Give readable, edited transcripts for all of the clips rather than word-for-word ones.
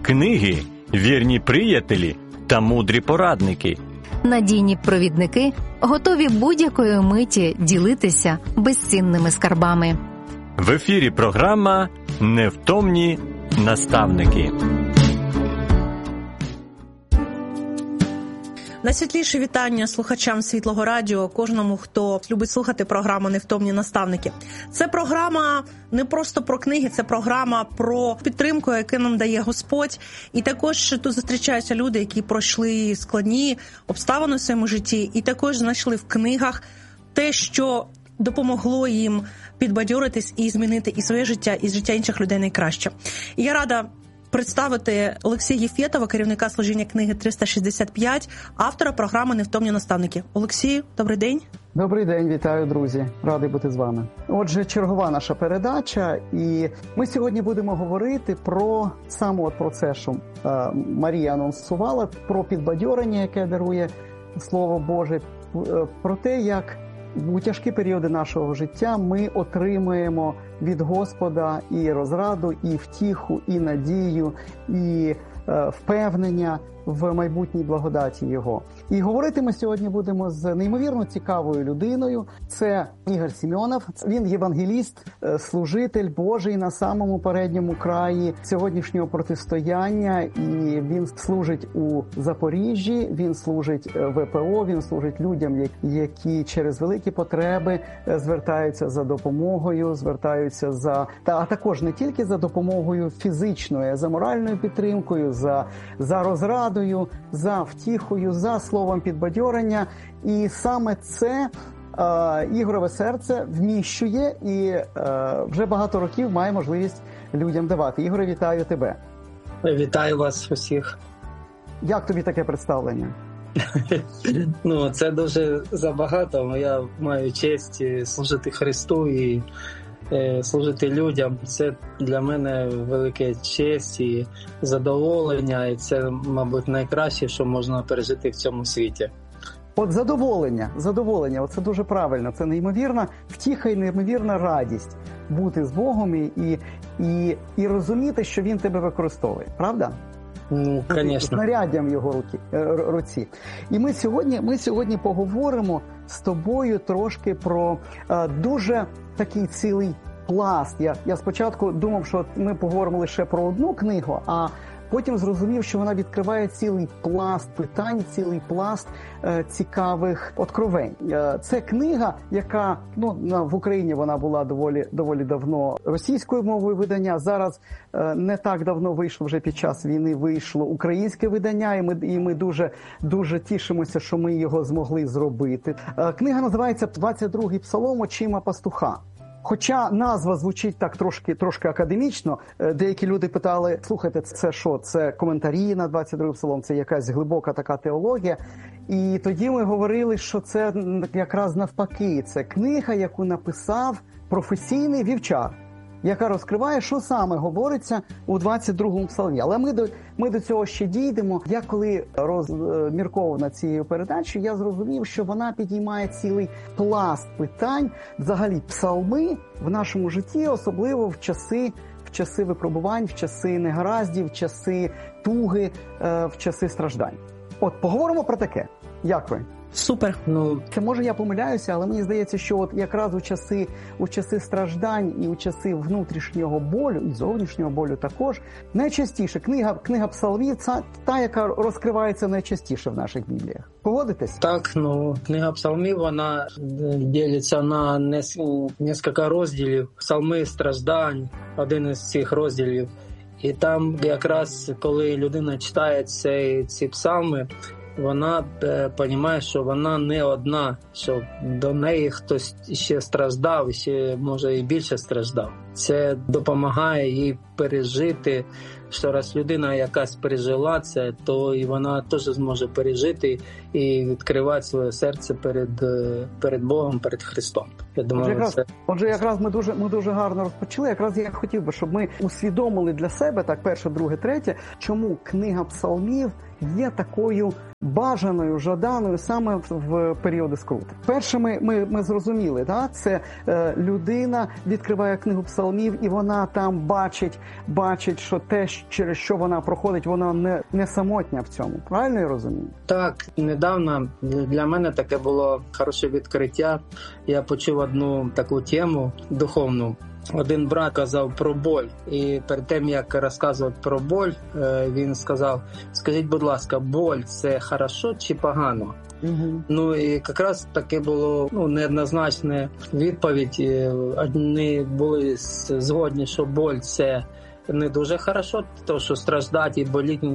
книги, вірні приятелі та мудрі порадники. Надійні провідники, готові будь-якої миті ділитися безцінними скарбами. В ефірі програма «Невтомні наставники». Найсвітліші вітання слухачам Світлого радіо, кожному, хто любить слухати програму «Невтомні наставники». Це програма не просто про книги, це програма про підтримку, яку нам дає Господь. І також тут зустрічаються люди, які пройшли складні обставини в своєму житті, і також знайшли в книгах те, що допомогло їм підбадьоритись і змінити і своє життя, і життя інших людей найкраще. І я рада представити Олексія Єфєтова, керівника служіння книги 365, автора програми «Невтомні наставники». Олексію, добрий день. Добрий день, вітаю, друзі. Радий бути з вами. Отже, чергова наша передача, і ми сьогодні будемо говорити про про це, що Марія анонсувала, про підбадьорення, яке дарує Слово Боже, про те, як у тяжкі періоди нашого життя ми отримуємо від Господа і розраду, і втіху, і надію, і впевнення в майбутній благодаті Його. І говорити ми сьогодні будемо з неймовірно цікавою людиною. Це Ігор Сімеонов. Він євангеліст, служитель Божий на самому передньому краї сьогоднішнього протистояння. І він служить у Запоріжжі, він служить ВПО, він служить людям, які через великі потреби звертаються за допомогою, а також не тільки за допомогою фізичною, а за моральною підтримкою, за розрадою, за втіхою, за словом підбадьорення. І саме це Ігорове серце вміщує і вже багато років має можливість людям давати. Ігоре, вітаю тебе. Вітаю вас усіх. Як тобі таке представлення? Це дуже забагато. Я маю честь служити Христу і служити людям. Це для мене велика честь і задоволення, і це, мабуть, найкраще, що можна пережити в цьому світі. От задоволення, оце дуже правильно. Це неймовірна втіха і неймовірна радість бути з Богом і розуміти, що Він тебе використовує. Правда? Звісно. Знаряддям в його руці. І ми сьогодні поговоримо з тобою трошки про дуже такий цілий пласт. Я спочатку думав, що ми поговоримо лише про одну книгу, а потім зрозумів, що вона відкриває цілий пласт питань, цілий пласт цікавих откровень. Це книга, яка в Україні вона була доволі давно російською мовою видання. Зараз не так давно вийшло, вже під час війни вийшло українське видання, і ми дуже тішимося, що ми його змогли зробити. Книга називається «22-й псалом очима пастуха». Хоча назва звучить так трошки академічно, деякі люди питали, слухайте, це що? Це коментарі на 22-й псалом, це якась глибока така теологія. І тоді ми говорили, що це якраз навпаки. Це книга, яку написав професійний вівчар, яка розкриває, що саме говориться у 22-му псалмі. Але ми до цього ще дійдемо. Я коли розмірковував над цією передачею, я зрозумів, що вона підіймає цілий пласт питань, взагалі псалми в нашому житті, особливо в часи випробувань, в часи негараздів, в часи туги, в часи страждань. От поговоримо про таке. Як ви? Супер. Це може я помиляюся, але мені здається, що от якраз у часи страждань і у часи внутрішнього болю, і зовнішнього болю також, найчастіше книга псалмів – та, яка розкривається найчастіше в наших бібліях. Погодитесь? Так, книга псалмів, вона ділиться на кілька розділів. Псалми страждань, один із цих розділів. І там якраз, коли людина читає ці псалми, вона розуміє, що вона не одна, що до неї хтось ще страждав, ще, може, і більше страждав. Це допомагає їй пережити, що раз людина якась пережила це, то і вона теж зможе пережити і відкривати своє серце перед Богом, перед Христом. Я думаю, Отже, якраз ми дуже гарно розпочали. Якраз я хотів би, щоб ми усвідомили для себе, так, перше, друге, третє, чому книга псалмів є такою бажаною, жаданою саме в періоди скрути. Перше ми зрозуміли, да? Це людина відкриває книгу псалмів, і вона там бачить, що те, через що вона проходить, вона не самотня в цьому. Правильно я розумію? Так, недавно для мене таке було хороше відкриття. Я почув одну таку тему духовну. Один брат казав про боль, і перед тим, як розказувати про боль, він сказав: скажіть, будь ласка, боль – це хорошо чи погано? Ну і якраз таке було неоднозначна відповідь. Одні були згодні, що боль – це не дуже хорошо, тому що страждати і боліти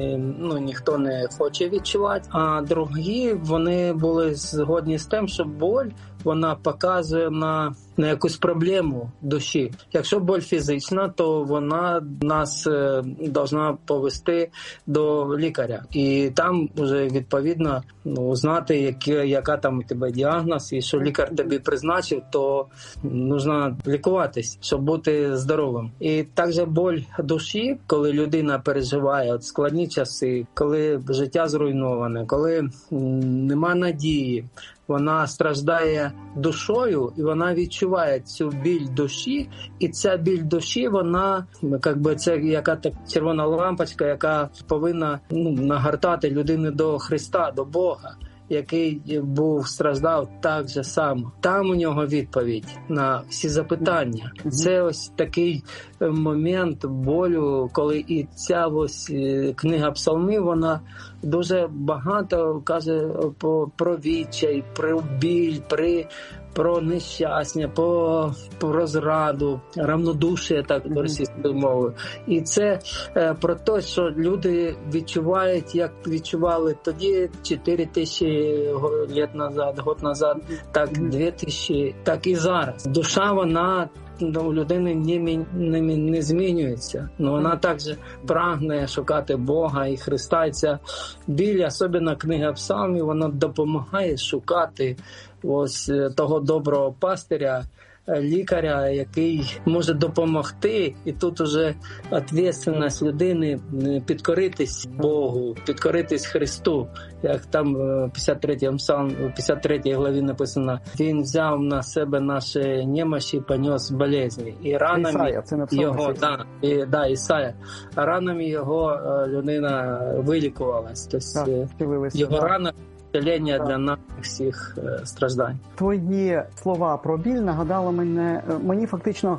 ніхто не хоче відчувати. А другі, вони були згодні з тим, що боль, вона показує на якусь проблему душі. Якщо боль фізична, то вона нас повинна повести до лікаря. І там вже відповідно знати, яка там у тебе діагноз, і що лікар тобі призначив, то потрібно лікуватись, щоб бути здоровим. І також боль душі, коли людина переживає складні часи, коли життя зруйноване, коли нема надії, вона страждає душою, і вона відчуває цю біль душі, і ця біль душі, вона, це яка так червона лампочка, яка повинна нагортати людину до Христа, до Бога, який страждав так же само. Там у нього відповідь на всі запитання. Це ось такий момент болю, коли і ця ось книга псалмів, вона дуже багато каже про відчай, про біль, про нещастя, про зраду, равнодушие, так російською мовою. І це про те, що люди відчувають, як відчували тоді 4000 років назад, год назад, так 2000, так і зараз. Душа, вона у людини не змінюється. Вона також прагне шукати Бога і Христа. І ця біль, особливо книга псалмів, вона допомагає шукати ось того доброго пастиря, лікаря, який може допомогти. І тут уже відповідальність людини підкоритись Богу, підкоритись Христу. Як там в 53 главі написано: Він взяв на себе наші немощі, понес болезні. І ранами його, Ісая, ранами його людина вилікувалась. Тобто його рана зцілення для наших всіх страждань. Твої слова про біль нагадали мені фактично,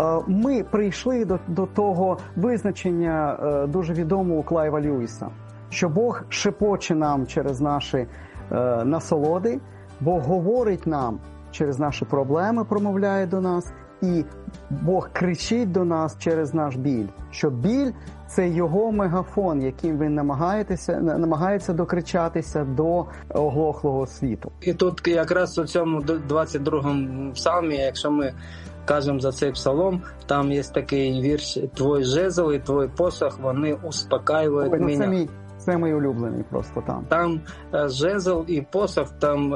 ми прийшли до того визначення дуже відомого Клайва Льюіса, що Бог шепоче нам через наші насолоди, Бог говорить нам через наші проблеми, промовляє до нас, і Бог кричить до нас через наш біль, що біль – це його мегафон, яким він намагається докричатися до оглохлого світу. І тут якраз у цьому 22-му псалмі, якщо ми кажемо за цей псалом, там є такий вірш: «Твой жезл і твой посох, вони успокаюють мене». Це мій улюблений просто там. Там жезл і посох, там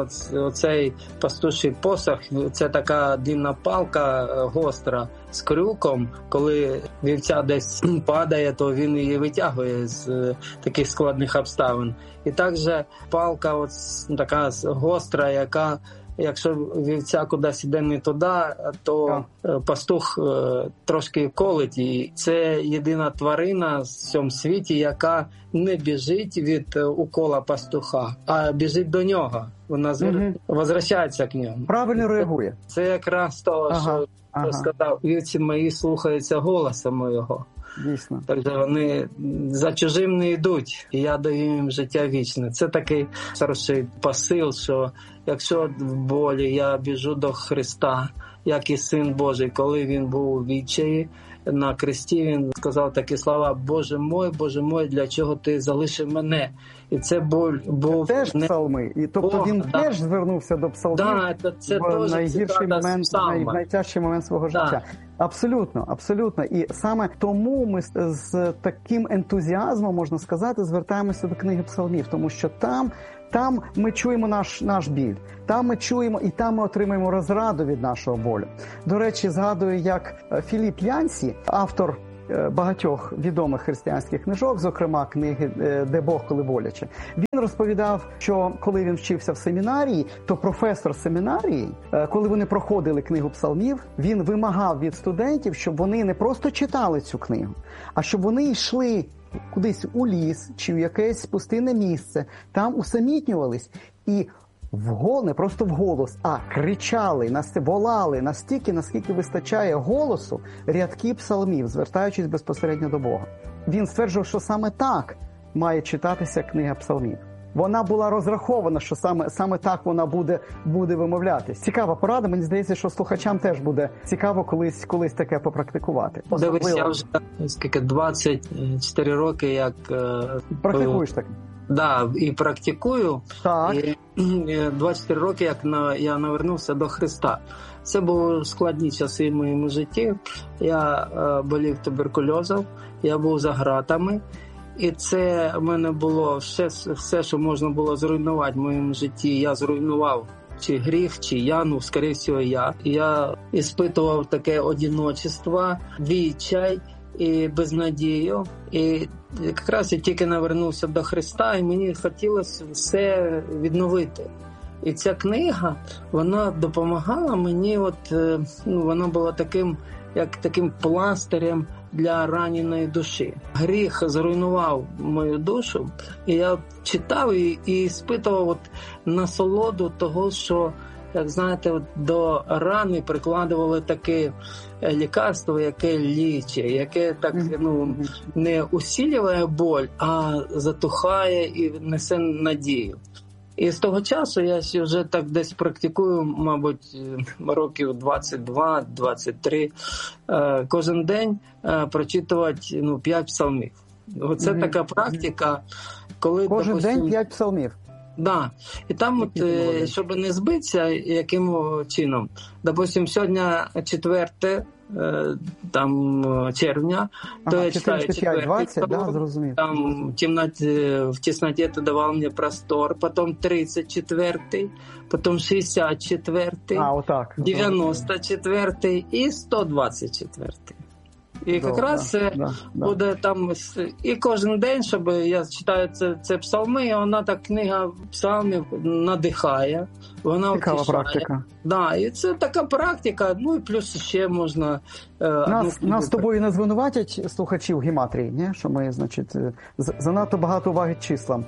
оцей пастуший посох, це така длинна палка гостра з крюком. Коли вівця десь падає, то він її витягує з таких складних обставин. І також палка така гостра, яка, якщо вівця кудись іде не туди, то пастух трошки колить. І це єдина тварина в цьому світі, яка не біжить від укола пастуха, а біжить до нього. Вона возвращається к ньому. Правильно реагує. Це якраз того, що сказав: вівці мої слухаються голоса моєго. Дійсно. Тобто вони за чужим не йдуть, і я даю їм життя вічне. Це такий хороший посил, що якщо в болі я біжу до Христа, як і Син Божий, коли він був у відчаї на кресті, він сказав такі слова: Боже мой, для чого ти залишив мене? І це боль був... Це теж псалми. І тобто він теж звернувся до псалмів в найгірший момент, в найтяжчий момент свого життя. Абсолютно. І саме тому ми з таким ентузіазмом, можна сказати, звертаємося до книги псалмів, тому що там ми чуємо наш біль, там ми чуємо і там ми отримаємо розраду від нашого болю. До речі, згадую, як Філіп Янсі, автор багатьох відомих християнських книжок, зокрема книги «Де Бог, коли боляче», Він розповідав, що коли він вчився в семінарії, то професор семінарії, коли вони проходили книгу псалмів, він вимагав від студентів, щоб вони не просто читали цю книгу, а щоб вони йшли кудись у ліс чи в якесь пустинне місце, там усамітнювались і не просто вголос, а кричали, волали настільки, наскільки вистачає голосу рядки псалмів, звертаючись безпосередньо до Бога. Він стверджував, що саме так має читатися книга псалмів. Вона була розрахована, що саме так вона буде вимовлятись. Цікава порада, мені здається, що слухачам теж буде цікаво колись таке попрактикувати. Дивись, я вже 24 роки як... Практикуєш так? Да, і практикую. Так. І 24 роки, як я навернувся до Христа. Це були складні часи в моєму житті. Я болів туберкульозом, я був за ґратами. І це в мене було все, що можна було зруйнувати в моєму житті. Я зруйнував чи гріх, чи я, скоріше всього, я. Я іспитував таке одиночество, відчай і безнадію. І якраз я тільки навернувся до Христа, і мені хотілося все відновити. І ця книга, вона допомагала мені, вона була таким пластирем для раненої душі. Гріх зруйнував мою душу, і я читав і спитував насолоду того, що, як знаєте, до рани прикладували таке лікарство, яке лічить, яке так не усилює боль, а затухає і несе надію. І з того часу я вже так десь практикую, мабуть, років 22-23, кожен день прочитувати 5 псалмів. Оце така практика, коли... Кожен день 5 псалмів? Да. І там, щоб не збитися, яким чином. Допустим, сьогодні 4 червня, то я читаю 4-й, да, зрозумів. Там в тесноте ты давал мне простор, потом 34-й, потом 64-й, 94-й і 124-й. І якраз це буде там, і кожен день, щоб я читаю це псалми, і вона так, книга псалмів надихає, вона цікава практика. Да, і це така практика, і плюс ще можна... Нас з тобою не звинуватять слухачів гематрії, ні? Що ми, значить, занадто багато уваги числам.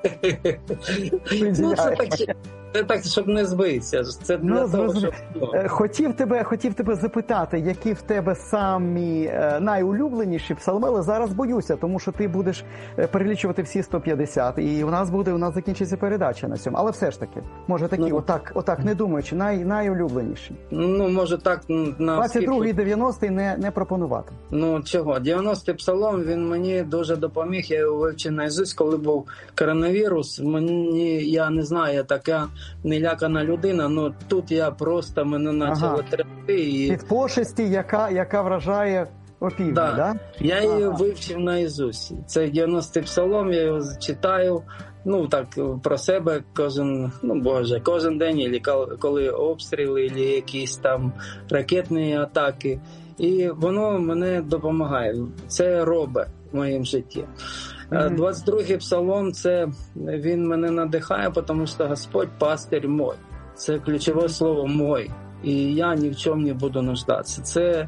Це так, щоб не збитися. Це для того, щоб... Хотів тебе запитати, які в тебе самі найулюбленіші псалми, але зараз боюся, тому що ти будеш перелічувати всі 150, і у нас закінчиться передача на цьому. Але все ж таки, може такі, отак не думаючи, найулюбленіші. Може так... 22-й, 90-й не пропонувати. Чого? 90-й псалом, він мені дуже допоміг, я його вивчив наізусть, коли був коронавірус. Я не знаю, я така нелякана людина, тут я просто, мене почало трясти. Від пошесті, яка вражає опівдні, да? Я її вивчив наізусть. Це 90-й псалом, я його читаю, так, про себе кожен день, коли обстріли, або якісь там ракетні атаки. І воно мене допомагає. Це робить в моєму житті. 22-й псалом, він мене надихає, тому що Господь пастир мой. Це ключове слово «мой». І я ні в чому не буду нуждатися. Це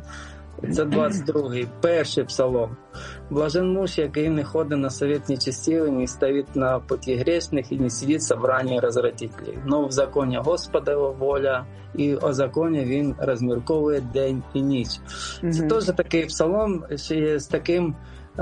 22-й, перший псалом. Блажен муж, який не ходить на совет нечестивых, не стоїть на путі грешних і не сидить в собранні развратителей. Но в законі Господа його воля, і о законі він розмірковує день і ніч. Це теж такий псалом з таким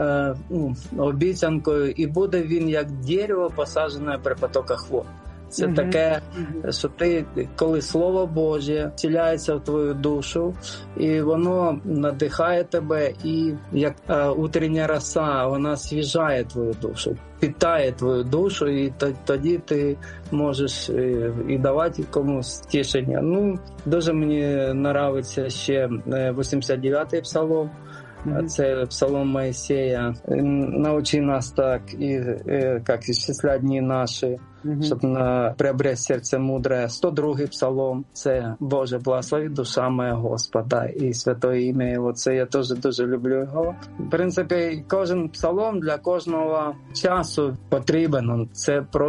обіцянкою, і буде він як дерево, посаджене при потоках вод. Це таке, що ти, коли Слово Боже втіляється в твою душу, і воно надихає тебе, і як утрення роса, вона освіжає твою душу, питає твою душу, і тоді ти можеш і давати комусь тішення. Дуже мені подобається ще 89-й псалом. Це псалом Моїсея. Научи нас так, як исчислять дні наші, щоб приобрести серце мудре. 102-й псалом. Це Боже, благослови душа моя Господа і святое ім'я Його. Це я теж дуже люблю його. В принципі, кожен псалом для кожного часу потрібен. Це просто